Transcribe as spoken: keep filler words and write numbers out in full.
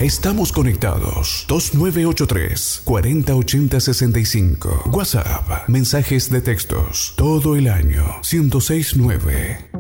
Estamos conectados. dos nueve ocho tres, cuatro cero ocho cero seis cinco. WhatsApp. Mensajes de textos. Todo el año. ciento seis punto nueve.